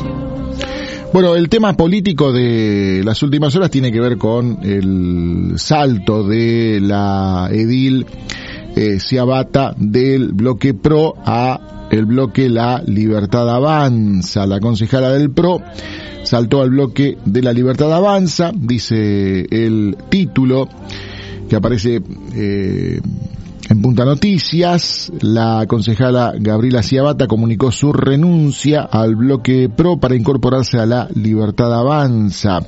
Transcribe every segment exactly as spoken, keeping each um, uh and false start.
Bueno, el tema político de las últimas horas tiene que ver con el salto de la edil eh, Ciabatta del bloque PRO a el bloque La Libertad Avanza. La concejala del PRO saltó al bloque de La Libertad Avanza, dice el título que aparece eh, en Punta Noticias. La concejala Gabriela Ciabatta comunicó su renuncia al bloque PRO para incorporarse a La Libertad Avanza.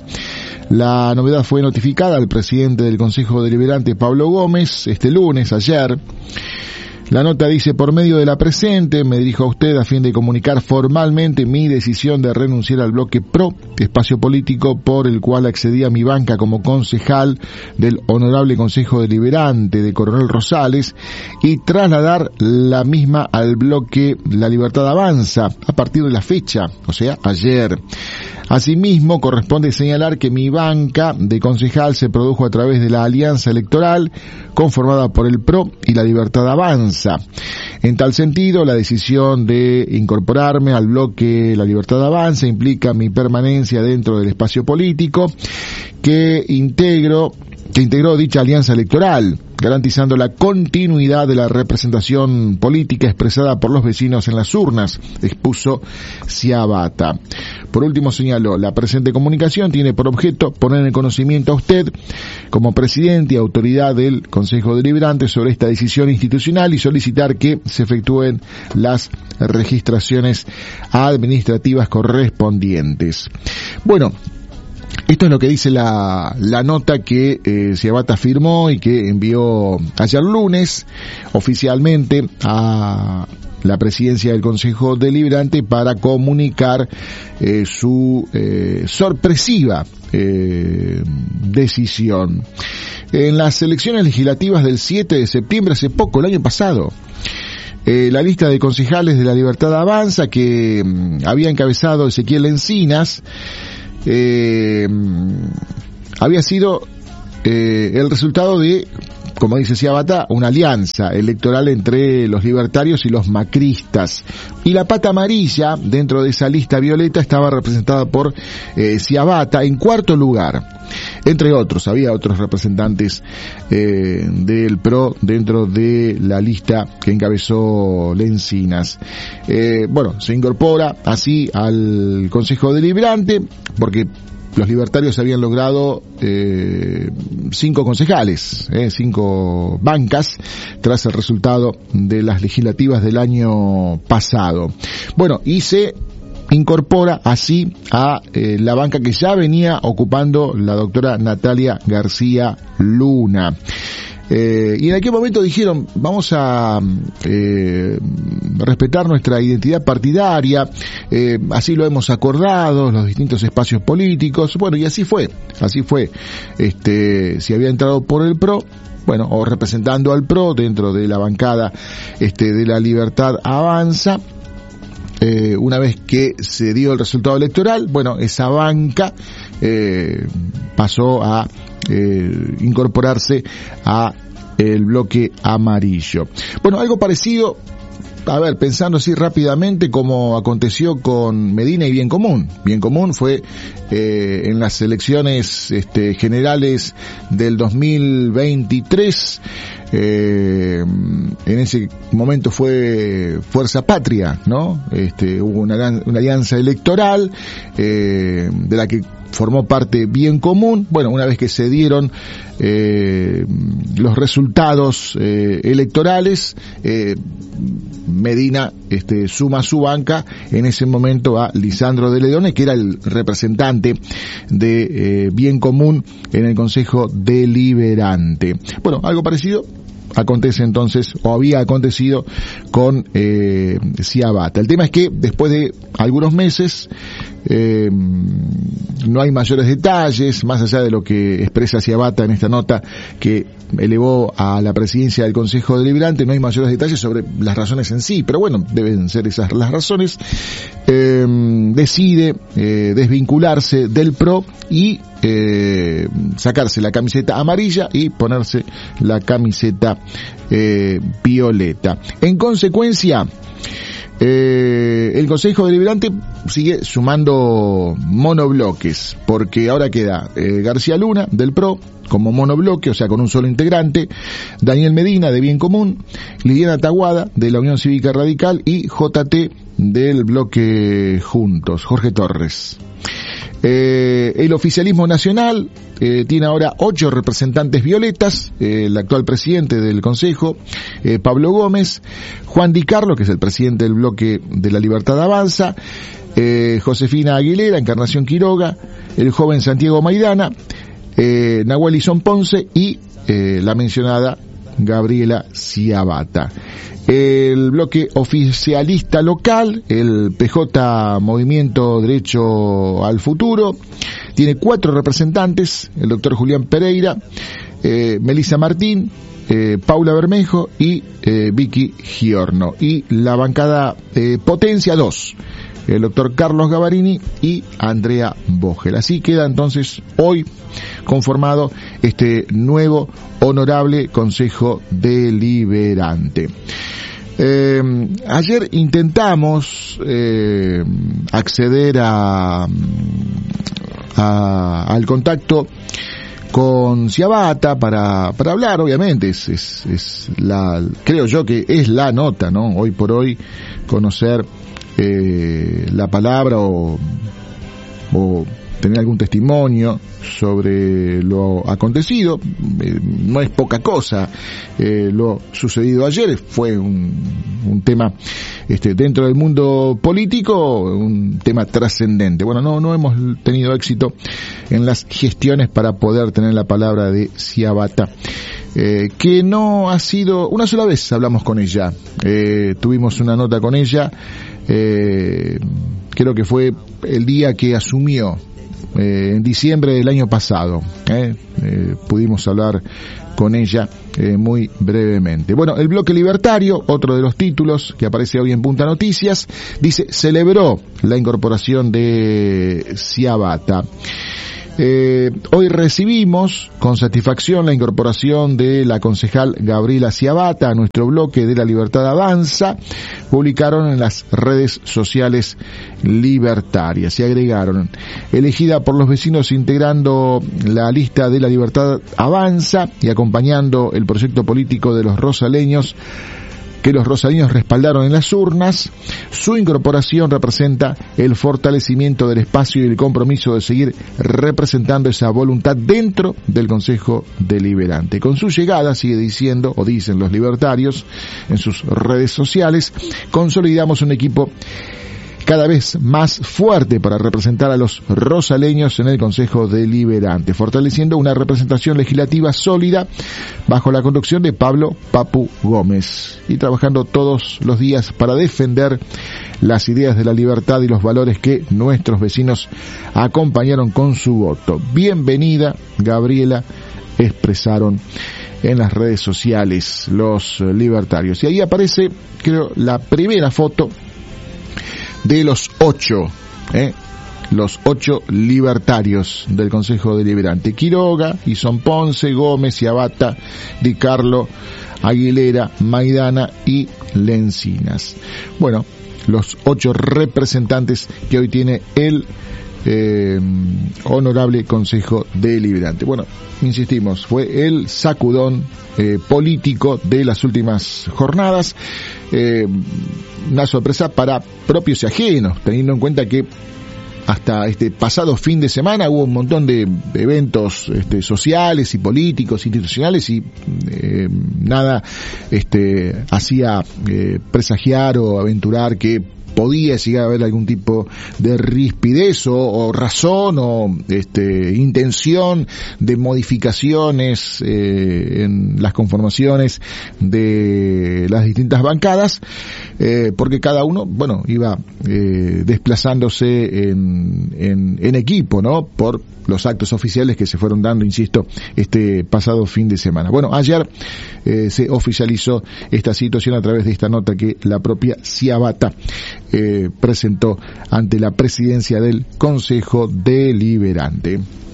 La novedad fue notificada al presidente del Consejo Deliberante, Pablo Gómez, este lunes, ayer. La nota dice: por medio de la presente, me dirijo a usted a fin de comunicar formalmente mi decisión de renunciar al bloque PRO, espacio político por el cual accedí a mi banca como concejal del Honorable Consejo Deliberante de Coronel Rosales, y trasladar la misma al bloque La Libertad Avanza a partir de la fecha, o sea, ayer. Asimismo, corresponde señalar que mi banca de concejal se produjo a través de la alianza electoral conformada por el PRO y La Libertad Avanza. En tal sentido, la decisión de incorporarme al bloque La Libertad Avanza implica mi permanencia dentro del espacio político que integro, que integró dicha alianza electoral, garantizando la continuidad de la representación política expresada por los vecinos en las urnas, expuso Ciabatta. Por último, señaló: la presente comunicación tiene por objeto poner en conocimiento a usted, como presidente y autoridad del Consejo Deliberante, sobre esta decisión institucional y solicitar que se efectúen las registraciones administrativas correspondientes. Bueno, esto es lo que dice la, la nota que eh, Ciabatta firmó y que envió ayer lunes oficialmente a la presidencia del Consejo Deliberante para comunicar eh, su eh, sorpresiva eh, decisión. En las elecciones legislativas del siete de septiembre, hace poco, el año pasado, Eh, la lista de concejales de La Libertad Avanza que mm, había encabezado Ezequiel Encinas eh, había sido eh, el resultado de, como dice Ciabatta, una alianza electoral entre los libertarios y los macristas. Y la pata amarilla dentro de esa lista violeta estaba representada por eh, Ciabatta en cuarto lugar. Entre otros, había otros representantes eh, del PRO dentro de la lista que encabezó Lencinas. Eh, bueno, se incorpora así al Consejo Deliberante porque los libertarios habían logrado eh, cinco concejales, eh, cinco bancas, tras el resultado de las legislativas del año pasado. Bueno, y se incorpora así a eh, la banca que ya venía ocupando la doctora Natalia García Luna. Eh, y en aquel momento dijeron: vamos a eh, respetar nuestra identidad partidaria, eh, así lo hemos acordado, los distintos espacios políticos. Bueno, y así fue, así fue. Este, si había entrado por el PRO, bueno, o representando al PRO dentro de la bancada este, de La Libertad Avanza. Eh, una vez que se dio el resultado electoral, bueno, esa banca eh, pasó a eh, incorporarse a el bloque amarillo. Bueno, algo parecido, a ver, pensando así rápidamente, como aconteció con Medina y Bien Común. Bien Común fue eh, en las elecciones este, generales del dos mil veintitrés. Eh, en ese momento fue Fuerza Patria, ¿no? Este, hubo una, una alianza electoral eh, de la que formó parte Bien Común. Bueno, una vez que se dieron eh, los resultados eh, electorales, eh, Medina este, suma su banca en ese momento a Lisandro de Leone, que era el representante de eh, Bien Común en el Consejo Deliberante. Bueno, algo parecido acontece entonces, o había acontecido con eh, Ciabatta. El tema es que después de algunos meses eh, no hay mayores detalles, más allá de lo que expresa Ciabatta en esta nota que elevó a la presidencia del Consejo Deliberante. No hay mayores detalles sobre las razones en sí, pero bueno, deben ser esas las razones. Eh, decide eh, desvincularse del PRO y eh, sacarse la camiseta amarilla y ponerse la camiseta eh, violeta. En consecuencia, Eh, el Consejo Deliberante sigue sumando monobloques, porque ahora queda eh, García Luna del P R O como monobloque, o sea, con un solo integrante, Daniel Medina de Bien Común, Liliana Taguada de la Unión Cívica Radical y J T del bloque Juntos, Jorge Torres. Eh, el oficialismo nacional eh, tiene ahora ocho representantes violetas, eh, el actual presidente del Consejo, eh, Pablo Gómez, Juan Di Carlo, que es el presidente del bloque de la Libertad Avanza, eh, Josefina Aguilera, Encarnación Quiroga, el joven Santiago Maidana, eh, Nahuel Izón Ponce y eh, la mencionada Gabriela Ciabatta. El bloque oficialista local, el P J Movimiento Derecho al Futuro, tiene cuatro representantes, el doctor Julián Pereira, eh, Melissa Martín, eh, Paula Bermejo y eh, Vicky Giorno. Y la bancada eh, Potencia dos, el doctor Carlos Gavarini y Andrea Vogel. Así queda entonces hoy conformado este nuevo honorable Consejo Deliberante. Eh, ayer intentamos eh, acceder a, a al contacto con Ciabatta para para hablar, obviamente es, es es la creo yo que es la nota, ¿no? Hoy por hoy conocer eh, la palabra o o tener algún testimonio sobre lo acontecido. Eh, no es poca cosa eh, lo sucedido ayer, fue un, un tema este, dentro del mundo político, un tema trascendente. Bueno, no, no hemos tenido éxito en las gestiones para poder tener la palabra de Ciabatta, eh, que no ha sido, una sola vez hablamos con ella, eh, tuvimos una nota con ella, eh, creo que fue el día que asumió, Eh, en diciembre del año pasado, eh, eh, pudimos hablar con ella eh, muy brevemente. Bueno, el bloque libertario, otro de los títulos que aparece hoy en Punta Noticias, dice, celebró la incorporación de Ciabatta. Eh, hoy recibimos con satisfacción la incorporación de la concejal Gabriela Ciabatta a nuestro bloque de la Libertad Avanza, publicaron en las redes sociales libertarias y agregaron, elegida por los vecinos integrando la lista de la Libertad Avanza y acompañando el proyecto político de los rosaleños, que los rosaleños respaldaron en las urnas, su incorporación representa el fortalecimiento del espacio y el compromiso de seguir representando esa voluntad dentro del Consejo Deliberante. Con su llegada, sigue diciendo, o dicen los libertarios en sus redes sociales, consolidamos un equipo cada vez más fuerte para representar a los rosaleños en el Consejo Deliberante, fortaleciendo una representación legislativa sólida bajo la conducción de Pablo Papu Gómez y trabajando todos los días para defender las ideas de la libertad y los valores que nuestros vecinos acompañaron con su voto. Bienvenida, Gabriela, expresaron en las redes sociales los libertarios. Y ahí aparece, creo, la primera foto de los ocho, eh, los ocho libertarios del Consejo Deliberante: Quiroga, Izón Ponce, Gómez, Ciabatta, Di Carlo, Aguilera, Maidana y Lencinas. Bueno, los ocho representantes que hoy tiene el eh, honorable Consejo Deliberante. Bueno, insistimos, fue el sacudón eh, político de las últimas jornadas. Eh, una sorpresa para propios y ajenos, teniendo en cuenta que hasta este pasado fin de semana hubo un montón de eventos este, sociales y políticos, institucionales, y eh, nada este, hacía eh, presagiar o aventurar que podía llegar a haber algún tipo de rispidez o, o razón o este, intención de modificaciones eh, en las conformaciones de las distintas bancadas, eh, porque cada uno, bueno, iba eh, desplazándose en, en, en equipo, ¿no? Por los actos oficiales que se fueron dando, insisto, este pasado fin de semana. Bueno, ayer eh, se oficializó esta situación a través de esta nota que la propia Ciabatta eh, presentó ante la presidencia del Consejo Deliberante.